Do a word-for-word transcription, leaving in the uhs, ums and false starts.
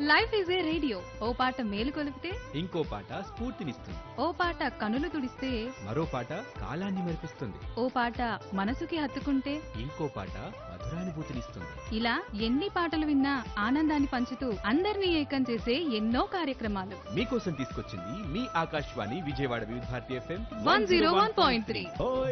Life is a radio ఓ పాట మేలు కొలిపితే ఇంకో పాట స్ఫూర్తినిస్తుంది. ఓ పాట కనులు తుడిస్తే మరో పాట కాలాన్ని మెరిపిస్తుంది. ఓ పాట మనసుకి హత్తుకుంటే ఇంకో పాట మధురానుభూతినిస్తుంది. ఇలా ఎన్ని పాటలు విన్నా ఆనందాన్ని పంచుతూ అందరినీ ఏకం చేసే ఎన్నో కార్యక్రమాలు మీకోసం తీసుకొచ్చింది మీ ఆకాశవాణి విజయవాడ వివిధ Bharati FM one zero one point three